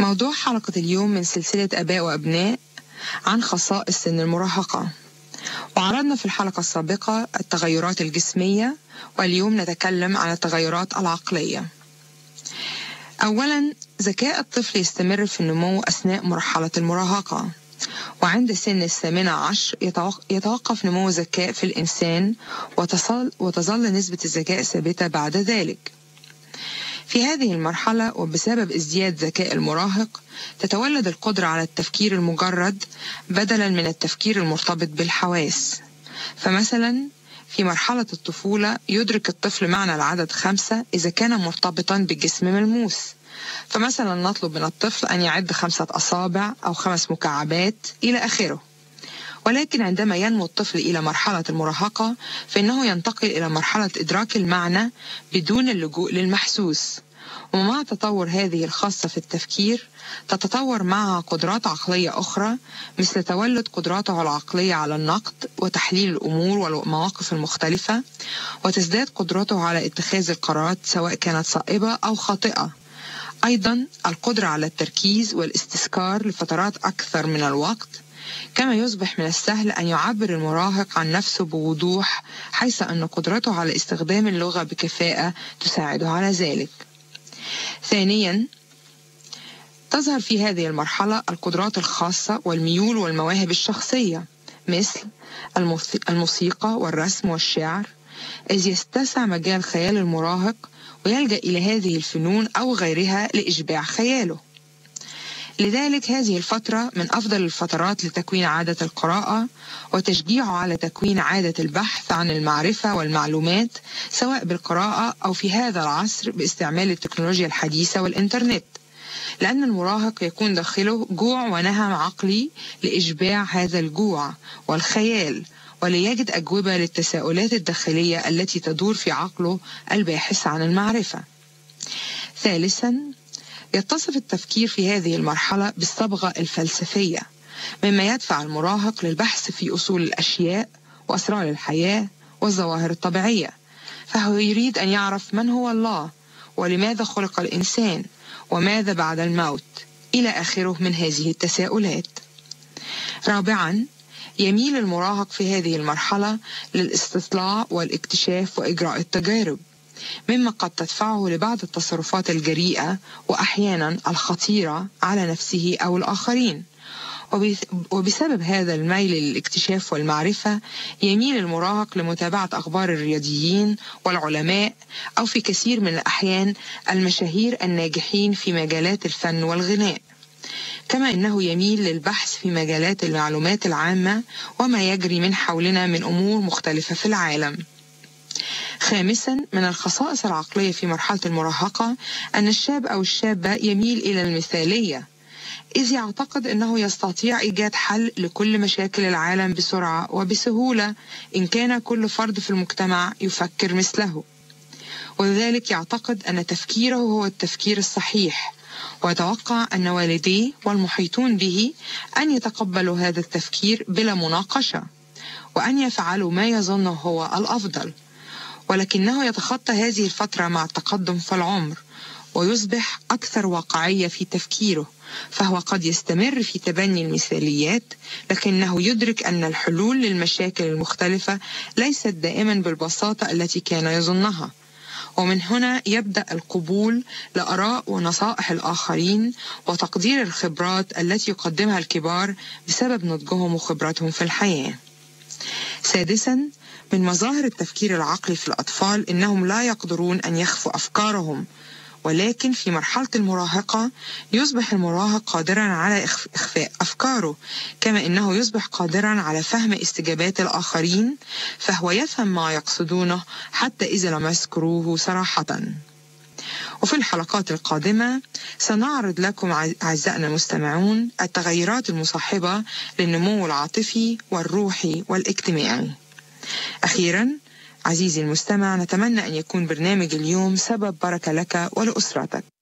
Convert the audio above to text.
موضوع حلقة اليوم من سلسلة آباء وأبناء عن خصائص سن المراهقة. وعرضنا في الحلقة السابقة التغيرات الجسمية، واليوم نتكلم عن التغيرات العقلية. أولا، ذكاء الطفل يستمر في النمو أثناء مرحلة المراهقة، وعند سن 18 يتوقف نمو الذكاء في الإنسان وتظل نسبة الذكاء ثابتة بعد ذلك. في هذه المرحلة وبسبب ازدياد ذكاء المراهق تتولد القدرة على التفكير المجرد بدلا من التفكير المرتبط بالحواس. فمثلا في مرحلة الطفولة يدرك الطفل معنى العدد 5 إذا كان مرتبطا بالجسم ملموس، فمثلا نطلب من الطفل أن يعد 5 أصابع أو 5 مكعبات إلى آخره. ولكن عندما ينمو الطفل إلى مرحلة المراهقة فإنه ينتقل إلى مرحلة إدراك المعنى بدون اللجوء للمحسوس. ومع تطور هذه الخاصة في التفكير تتطور معها قدرات عقلية أخرى، مثل تولد قدراته العقلية على النقد وتحليل الأمور والمواقف المختلفة، وتزداد قدرته على اتخاذ القرارات سواء كانت صائبة أو خاطئة. أيضا القدرة على التركيز والاستذكار لفترات أكثر من الوقت، كما يصبح من السهل أن يعبر المراهق عن نفسه بوضوح، حيث أن قدرته على استخدام اللغة بكفاءة تساعده على ذلك. ثانيا، تظهر في هذه المرحلة القدرات الخاصة والميول والمواهب الشخصية، مثل الموسيقى والرسم والشعر، إذ يتسع مجال خيال المراهق ويلجأ إلى هذه الفنون أو غيرها لإشباع خياله. لذلك هذه الفترة من أفضل الفترات لتكوين عادة القراءة وتشجيعه على تكوين عادة البحث عن المعرفة والمعلومات، سواء بالقراءة أو في هذا العصر باستعمال التكنولوجيا الحديثة والإنترنت، لأن المراهق يكون داخله جوع ونهم عقلي لإشباع هذا الجوع والخيال، وليجد أجوبة للتساؤلات الداخلية التي تدور في عقله الباحث عن المعرفة. ثالثا، يتصف التفكير في هذه المرحلة بالصبغة الفلسفية، مما يدفع المراهق للبحث في أصول الأشياء وأسرار الحياة والظواهر الطبيعية، فهو يريد أن يعرف من هو الله، ولماذا خلق الإنسان، وماذا بعد الموت، إلى آخره من هذه التساؤلات. رابعا، يميل المراهق في هذه المرحلة للاستطلاع والاكتشاف وإجراء التجارب، مما قد تدفعه لبعض التصرفات الجريئة وأحيانا الخطيرة على نفسه أو الآخرين. وبسبب هذا الميل للاكتشاف والمعرفة يميل المراهق لمتابعة أخبار الرياضيين والعلماء، أو في كثير من الأحيان المشاهير الناجحين في مجالات الفن والغناء. كما إنه يميل للبحث في مجالات المعلومات العامة وما يجري من حولنا من أمور مختلفة في العالم. خامسا، من الخصائص العقلية في مرحلة المراهقة أن الشاب أو الشابة يميل إلى المثالية، إذ يعتقد أنه يستطيع إيجاد حل لكل مشاكل العالم بسرعة وبسهولة إن كان كل فرد في المجتمع يفكر مثله، ولذلك يعتقد أن تفكيره هو التفكير الصحيح، ويتوقع أن والديه والمحيطون به أن يتقبلوا هذا التفكير بلا مناقشة، وأن يفعلوا ما يظنه هو الأفضل. ولكنه يتخطى هذه الفترة مع التقدم في العمر ويصبح أكثر واقعية في تفكيره، فهو قد يستمر في تبني المثاليات، لكنه يدرك أن الحلول للمشاكل المختلفة ليست دائما بالبساطة التي كان يظنها. ومن هنا يبدأ القبول لآراء ونصائح الآخرين وتقدير الخبرات التي يقدمها الكبار بسبب نضجهم وخبرتهم في الحياة. سادسا، من مظاهر التفكير العقلي في الأطفال إنهم لا يقدرون أن يخفوا أفكارهم، ولكن في مرحلة المراهقة يصبح المراهق قادرا على إخفاء أفكاره، كما إنه يصبح قادرا على فهم استجابات الآخرين، فهو يفهم ما يقصدونه حتى إذا لم يذكروه صراحة. وفي الحلقات القادمة سنعرض لكم أعزائنا المستمعون التغيرات المصاحبة للنمو العاطفي والروحي والاجتماعي. أخيرا عزيزي المستمع، نتمنى أن يكون برنامج اليوم سبب بركة لك ولأسرتك.